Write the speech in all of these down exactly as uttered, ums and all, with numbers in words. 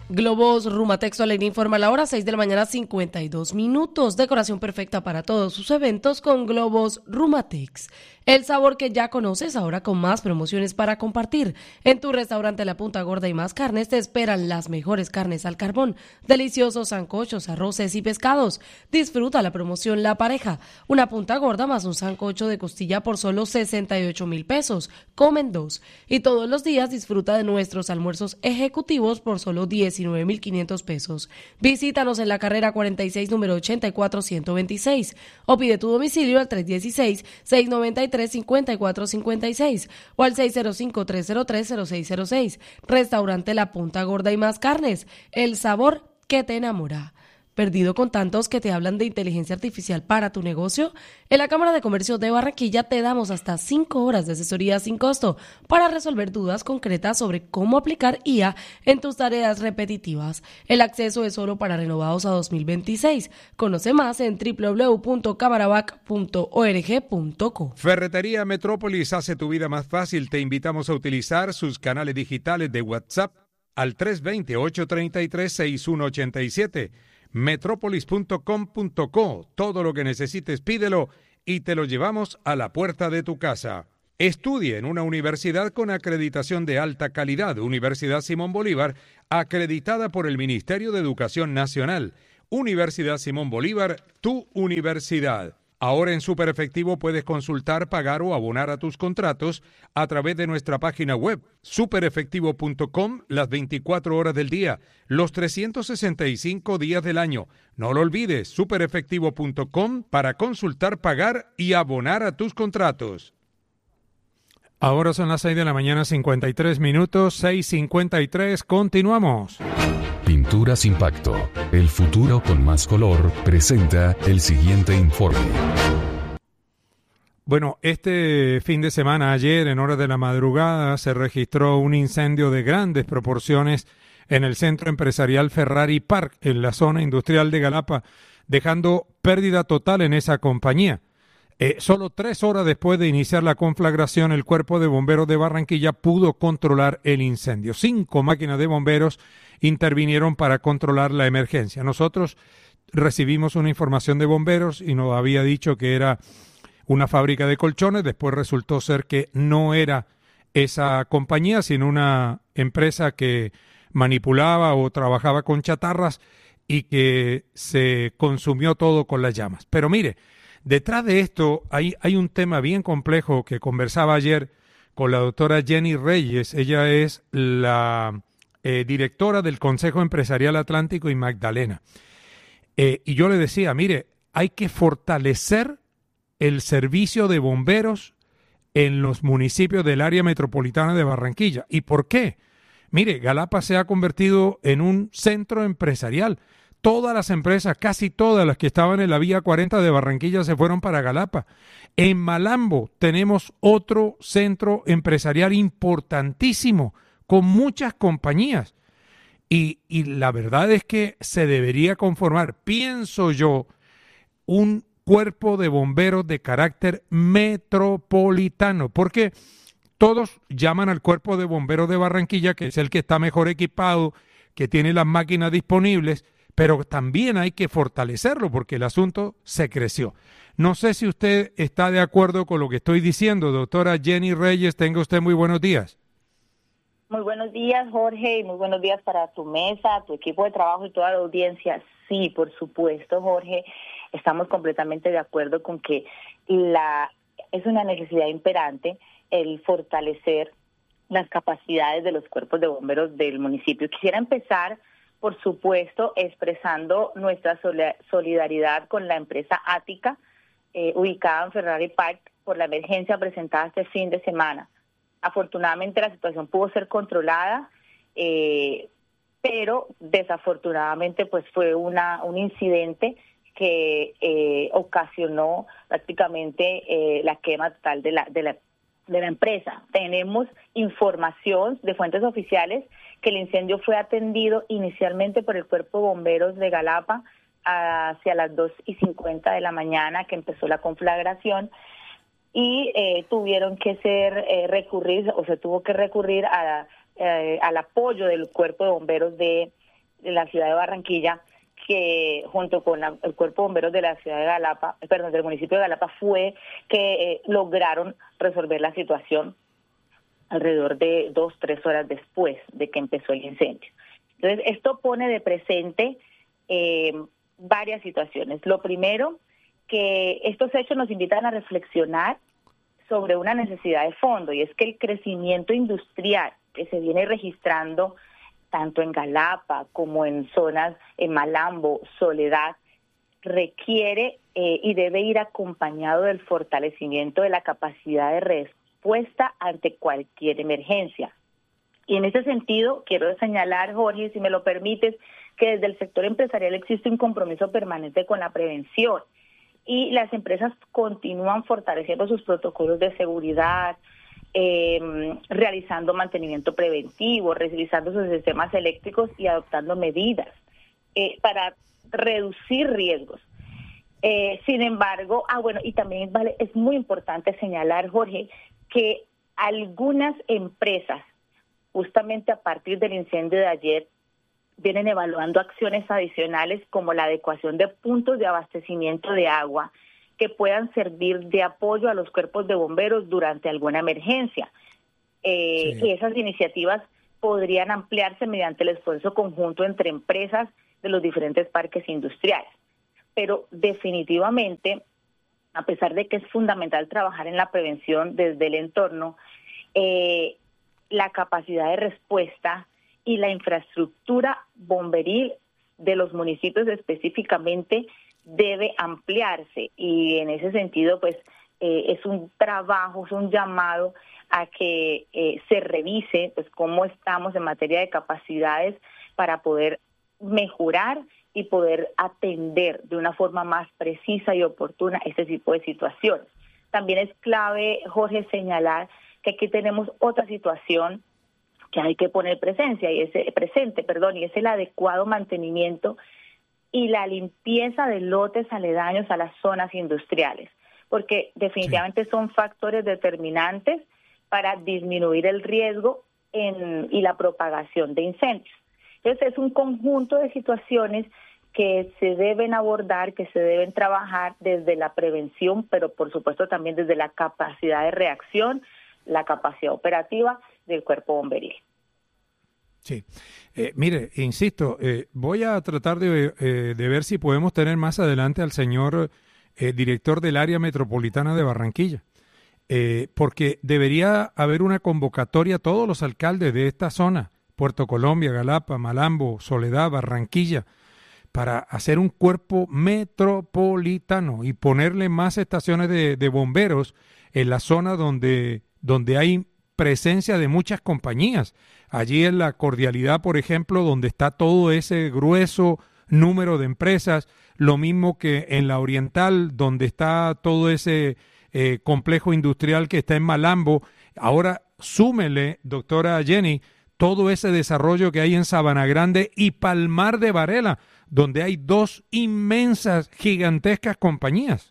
Globos Rumatex Solar informa la hora seis de la mañana cincuenta y dos minutos. Decoración perfecta para todos sus eventos con Globos Rumatex. El sabor que ya conoces ahora con más promociones para compartir. En tu restaurante La Punta Gorda y Más Carnes te esperan las mejores carnes al carbón, deliciosos sancochos, arroces y pescados. Disfruta la promoción La Pareja, una punta gorda más un sancocho de costilla por solo sesenta y ocho mil pesos. Comen dos. Y todos los días disfruta de nuestros almuerzos ejecutivos por solo diecinueve mil quinientos pesos. Visítanos en la carrera cuarenta y seis, número ochenta y cuatro ciento veintiséis o pide tu domicilio al tres uno seis, seis nueve tres, cinco cuatro cinco seis o al seis cero cinco, tres cero tres, cero seis cero seis. Restaurante La Punta Gorda y Más Carnes, el sabor que te enamora. ¿Perdido con tantos que te hablan de inteligencia artificial para tu negocio? En la Cámara de Comercio de Barranquilla te damos hasta cinco horas de asesoría sin costo para resolver dudas concretas sobre cómo aplicar I A en tus tareas repetitivas. El acceso es solo para renovados a dos mil veintiséis. Conoce más en doble u doble u doble u punto camarabac punto org punto co. Ferretería Metrópolis hace tu vida más fácil. Te invitamos a utilizar sus canales digitales de WhatsApp al tres dos cero, ocho tres tres, seis uno ocho siete. metrópolis punto com punto co. Todo lo que necesites pídelo y te lo llevamos a la puerta de tu casa. Estudie en una universidad con acreditación de alta calidad. Universidad Simón Bolívar, acreditada por el Ministerio de Educación Nacional. Universidad Simón Bolívar, tu universidad. Ahora en Super Efectivo puedes consultar, pagar o abonar a tus contratos a través de nuestra página web, super efectivo punto com, las veinticuatro horas del día, los trescientos sesenta y cinco días del año. No lo olvides, super efectivo punto com para consultar, pagar y abonar a tus contratos. Ahora son las seis de la mañana, cincuenta y tres minutos, seis cincuenta y tres, continuamos. Pinturas Impacto, el futuro con más color, presenta el siguiente informe. Bueno, este fin de semana, ayer, en horas de la madrugada, se registró un incendio de grandes proporciones en el centro empresarial Ferrari Park, en la zona industrial de Galapa, dejando pérdida total en esa compañía. Eh, solo tres horas después de iniciar la conflagración, el Cuerpo de Bomberos de Barranquilla pudo controlar el incendio. Cinco máquinas de bomberos intervinieron para controlar la emergencia. Nosotros recibimos una información de bomberos y nos había dicho que era una fábrica de colchones. Después resultó ser que no era esa compañía, sino una empresa que manipulaba o trabajaba con chatarras y que se consumió todo con las llamas. Pero mire, detrás de esto hay, hay un tema bien complejo que conversaba ayer con la doctora Jenny Reyes. Ella es la eh, directora del Consejo Empresarial Atlántico y Magdalena. Eh, y yo le decía, mire, hay que fortalecer el servicio de bomberos en los municipios del área metropolitana de Barranquilla. ¿Y por qué? Mire, Galapa se ha convertido en un centro empresarial. Todas las empresas, casi todas las que estaban en la vía cuarenta de Barranquilla se fueron para Galapa. En Malambo tenemos otro centro empresarial importantísimo, con muchas compañías. Y, y la verdad es que se debería conformar, pienso yo, un cuerpo de bomberos de carácter metropolitano, porque todos llaman al cuerpo de bomberos de Barranquilla, que es el que está mejor equipado, que tiene las máquinas disponibles, pero también hay que fortalecerlo porque el asunto se creció. No sé si usted está de acuerdo con lo que estoy diciendo, doctora Jenny Reyes. Tenga usted muy buenos días. Muy buenos días, Jorge, y muy buenos días para tu mesa, tu equipo de trabajo y toda la audiencia. Sí, por supuesto, Jorge, estamos completamente de acuerdo con que la es una necesidad imperante el fortalecer las capacidades de los cuerpos de bomberos del municipio. Quisiera empezar, por supuesto, expresando nuestra solidaridad con la empresa Ática, eh, ubicada en Ferrari Park, por la emergencia presentada este fin de semana. Afortunadamente la situación pudo ser controlada, eh, pero desafortunadamente pues fue una un incidente que eh, ocasionó prácticamente eh, la quema total de la, de la de la empresa. Tenemos información de fuentes oficiales que el incendio fue atendido inicialmente por el Cuerpo de Bomberos de Galapa hacia las dos y cincuenta de la mañana que empezó la conflagración, y eh, tuvieron que ser eh, recurrir o se tuvo que recurrir a, eh, al apoyo del Cuerpo de Bomberos de de la ciudad de Barranquilla, que junto con la, el Cuerpo de Bomberos de la ciudad de Galapa, perdón, del municipio de Galapa, fue que eh, lograron resolver la situación alrededor de dos, tres horas después de que empezó el incendio. Entonces, esto pone de presente eh, varias situaciones. Lo primero, que estos hechos nos invitan a reflexionar sobre una necesidad de fondo, y es que el crecimiento industrial que se viene registrando tanto en Galapa como en zonas en Malambo, Soledad, requiere eh, y debe ir acompañado del fortalecimiento de la capacidad de respuesta ante cualquier emergencia. Y en ese sentido, quiero señalar, Jorge, si me lo permites, que desde el sector empresarial existe un compromiso permanente con la prevención, y las empresas continúan fortaleciendo sus protocolos de seguridad, eh, realizando mantenimiento preventivo, revisando sus sistemas eléctricos y adoptando medidas eh, para reducir riesgos. Eh, sin embargo, ah bueno, y también vale, es muy importante señalar, Jorge, que algunas empresas, justamente a partir del incendio de ayer, vienen evaluando acciones adicionales como la adecuación de puntos de abastecimiento de agua que puedan servir de apoyo a los cuerpos de bomberos durante alguna emergencia. Eh, sí. Y esas iniciativas podrían ampliarse mediante el esfuerzo conjunto entre empresas de los diferentes parques industriales. Pero definitivamente, a pesar de que es fundamental trabajar en la prevención desde el entorno, eh, la capacidad de respuesta y la infraestructura bomberil de los municipios específicamente debe ampliarse, y en ese sentido pues eh, es un trabajo, es un llamado a que eh, se revise pues cómo estamos en materia de capacidades para poder mejorar y poder atender de una forma más precisa y oportuna este tipo de situaciones. También es clave, Jorge, señalar que aquí tenemos otra situación que hay que poner presencia y ese presente, perdón, y es el adecuado mantenimiento y la limpieza de lotes aledaños a las zonas industriales, porque definitivamente sí. son factores determinantes para disminuir el riesgo en, y la propagación de incendios. Entonces es un conjunto de situaciones que se deben abordar, que se deben trabajar desde la prevención, pero por supuesto también desde la capacidad de reacción, la capacidad operativa del cuerpo bomberil. Sí, eh, mire, insisto, eh, voy a tratar de, eh, de ver si podemos tener más adelante al señor eh, director del área metropolitana de Barranquilla, eh, porque debería haber una convocatoria a todos los alcaldes de esta zona, Puerto Colombia, Galapa, Malambo, Soledad, Barranquilla, para hacer un cuerpo metropolitano y ponerle más estaciones de, de bomberos en la zona donde, donde hay presencia de muchas compañías. Allí en la Cordialidad, por ejemplo, donde está todo ese grueso número de empresas, lo mismo que en la Oriental, donde está todo ese eh, complejo industrial que está en Malambo. Ahora súmele, doctora Jenny, todo ese desarrollo que hay en Sabana Grande y Palmar de Varela, donde hay dos inmensas, gigantescas compañías.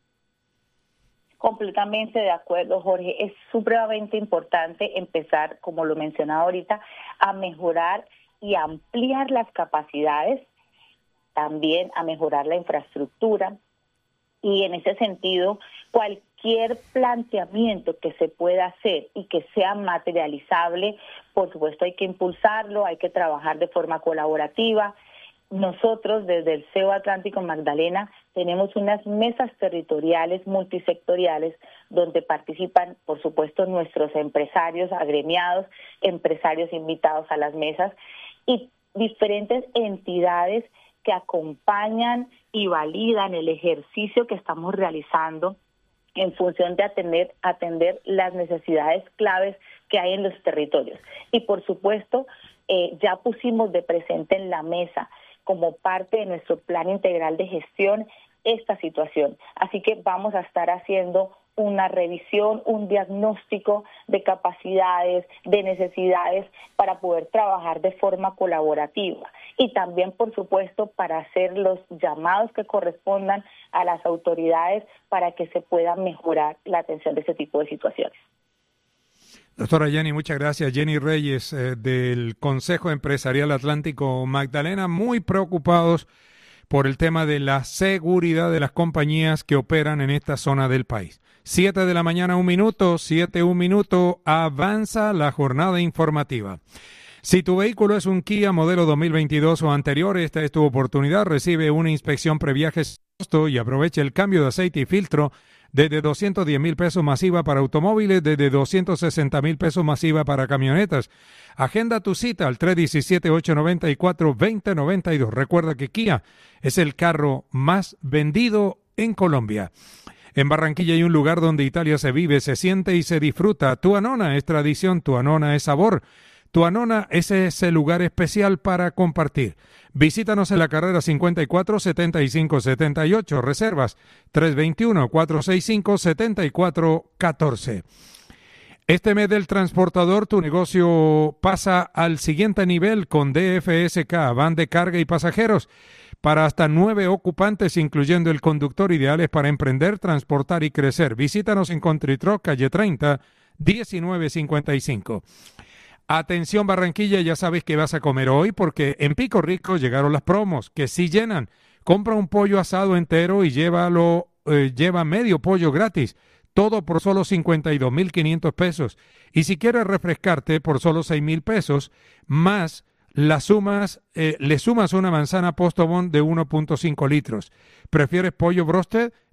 Completamente de acuerdo, Jorge. Es supremamente importante empezar, como lo mencionaba ahorita, a mejorar y ampliar las capacidades, también a mejorar la infraestructura, y en ese sentido, cualquier planteamiento que se pueda hacer y que sea materializable, por supuesto hay que impulsarlo, hay que trabajar de forma colaborativa. Nosotros desde el C E O Atlántico Magdalena tenemos unas mesas territoriales multisectoriales donde participan, por supuesto, nuestros empresarios agremiados, empresarios invitados a las mesas y diferentes entidades que acompañan y validan el ejercicio que estamos realizando en función de atender, atender las necesidades claves que hay en los territorios. Y por supuesto, eh, ya pusimos de presente en la mesa como parte de nuestro plan integral de gestión esta situación. Así que vamos a estar haciendo una revisión, un diagnóstico de capacidades, de necesidades para poder trabajar de forma colaborativa y también, por supuesto, para hacer los llamados que correspondan a las autoridades para que se pueda mejorar la atención de este tipo de situaciones. Doctora Jenny, muchas gracias. Jenny Reyes, eh, del Consejo Empresarial Atlántico Magdalena, muy preocupados por el tema de la seguridad de las compañías que operan en esta zona del país. Siete de la mañana, un minuto, siete, un minuto, avanza la jornada informativa. Si tu vehículo es un Kia modelo dos mil veintidós o anterior, esta es tu oportunidad. Recibe una inspección previaje y aprovecha el cambio de aceite y filtro desde doscientos diez mil pesos masiva para automóviles, desde doscientos sesenta mil pesos masiva para camionetas. Agenda tu cita al tres uno siete, ocho nueve cuatro, dos cero nueve dos. Recuerda que Kia es el carro más vendido en Colombia. En Barranquilla hay un lugar donde Italia se vive, se siente y se disfruta. Tuanona es tradición, Tuanona es sabor. Tuanona es ese lugar especial para compartir. Visítanos en la carrera cincuenta y cuatro, setenta y cinco, setenta y ocho. Reservas tres dos uno, cuatro seis cinco, siete cuatro uno cuatro. Este mes del transportador, tu negocio pasa al siguiente nivel con D F S K, van de carga y pasajeros, para hasta nueve ocupantes, incluyendo el conductor, ideales para emprender, transportar y crecer. Visítanos en Country Truck, calle treinta, diecinueve cincuenta y cinco. Atención Barranquilla, ya sabes que vas a comer hoy porque en Pico Rico llegaron las promos que sí llenan. Compra un pollo asado entero y llévalo, eh, lleva medio pollo gratis. Todo por solo cincuenta y dos mil quinientos pesos. Y si quieres refrescarte por solo seis mil pesos, más las sumas, eh, le sumas una manzana Postobón de uno punto cinco litros. ¿Prefieres pollo broster?